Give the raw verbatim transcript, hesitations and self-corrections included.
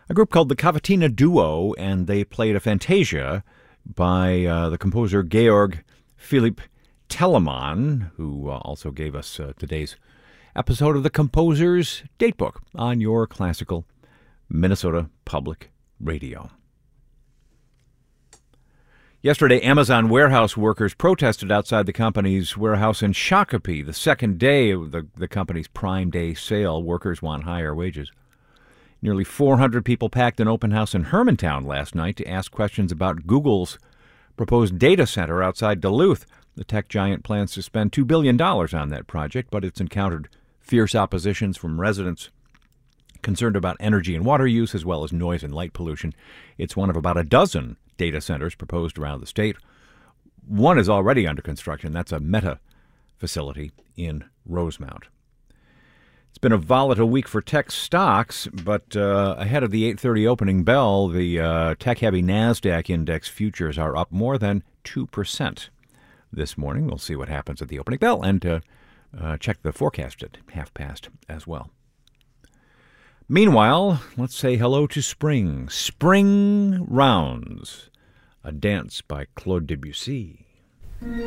a group called the Cavatina Duo, and they played a Fantasia by uh, the composer Georg Philipp Telemann, who uh, also gave us uh, today's episode of the Composer's Datebook on your classical Minnesota Public Radio. Yesterday, Amazon warehouse workers protested outside the company's warehouse in Shakopee, the second day of the, the company's Prime Day sale. Workers want higher wages. Nearly four hundred people packed an open house in Hermantown last night to ask questions about Google's proposed data center outside Duluth. The tech giant plans to spend two billion dollars on that project, but it's encountered fierce oppositions from residents concerned about energy and water use, as well as noise and light pollution. It's one of about a dozen data centers proposed around the state. One is already under construction. That's a Meta facility in Rosemount. It's been a volatile week for tech stocks, but uh, ahead of the eight thirty opening bell, the uh, tech-heavy NASDAQ index futures are up more than two percent this morning. We'll see what happens at the opening bell and uh, uh, check the forecast at half past as well. Meanwhile, let's say hello to spring. Spring Rounds, a dance by Claude Debussy.